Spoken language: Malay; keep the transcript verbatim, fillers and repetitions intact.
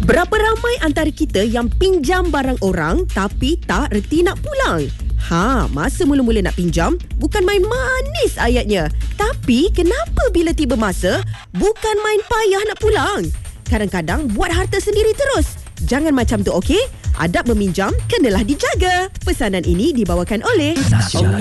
Berapa ramai antara kita yang pinjam barang orang tapi tak reti nak pulang? Ha, masa mula-mula nak pinjam, bukan main manis ayatnya. Tapi kenapa bila tiba masa, bukan main payah nak pulang? Kadang-kadang buat harta sendiri terus. Jangan macam tu, okey? Adab meminjam kenalah dijaga. Pesanan ini dibawakan oleh